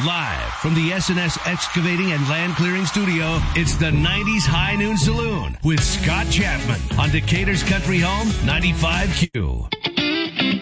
Live from the S&S Excavating and Land Clearing Studio, it's the 90s High Noon Saloon with Scott Chapman on Decatur's Country Home 95Q.